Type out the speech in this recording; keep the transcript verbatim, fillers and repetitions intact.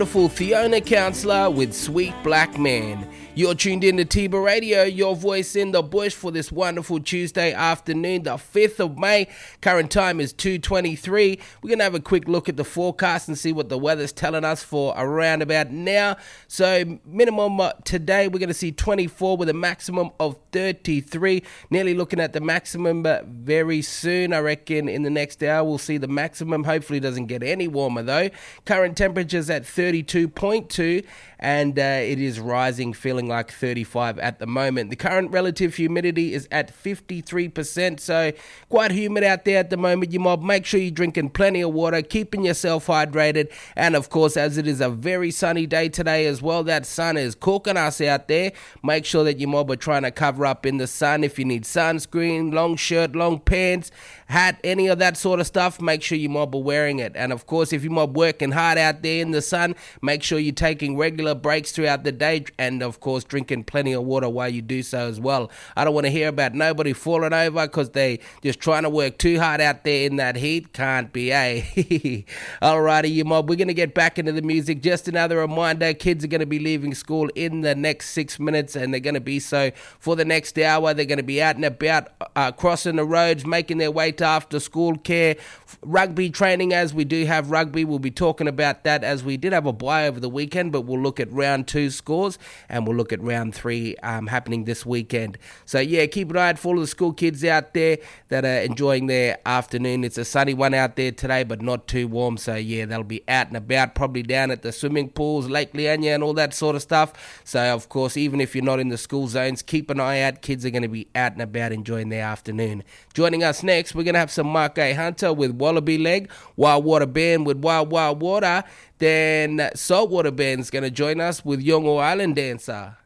Wonderful Fiona Counselor with Sweet Black Man. You're tuned in to Tiba Radio, your voice in the bush for this wonderful Tuesday afternoon, the fifth of May. Current time is two twenty-three. We're going to have a quick look at the forecast and see what the weather's telling us for around about now. So minimum uh, today, we're going to see twenty-four with a maximum of thirty-three. Nearly looking at the maximum, but very soon, I reckon in the next hour, we'll see the maximum. Hopefully it doesn't get any warmer though. Current temperature's at thirty-two point two and uh, it is rising, feeling like thirty-five at the moment. The current relative humidity is at fifty-three percent, so quite humid out there at the moment, you mob. Make sure you're drinking plenty of water, keeping yourself hydrated, and of course, as it is a very sunny day today as well, that sun is cooking us out there. Make sure that you mob are trying to cover up in the sun. If you need sunscreen, long shirt, long pants, hat, any of that sort of stuff, make sure you mob are wearing it. And of course, if you mob working hard out there in the sun, make sure you're taking regular breaks throughout the day, and of course drinking plenty of water while you do so as well. I don't want to hear about nobody falling over because they just trying to work too hard out there in that heat. Can't be, eh? Alrighty, you mob, we're going to get back into the music. Just another reminder, kids are going to be leaving school in the next six minutes, and they're going to be so for the next hour. They're going to be out and about, uh, crossing the roads, making their way to after school care, rugby training, as we do have rugby. We'll be talking about that, as we did have a bye over the weekend, but we'll look at round two scores and we'll look at round three um, happening this weekend. So yeah, keep an eye out for all the school kids out there that are enjoying their afternoon. It's a sunny one out there today, but not too warm. So yeah, they'll be out and about, probably down at the swimming pools, Lake Lianya and all that sort of stuff. So of course, even if you're not in the school zones, keep an eye out. Kids are going to be out and about enjoying their afternoon. Joining us next, we're going to have some Mark A. Hunter with Wallaby Leg, Wild Water Band with Wild Wild Water. Then Saltwater Band's going to join us with Yolngu Island Dancer.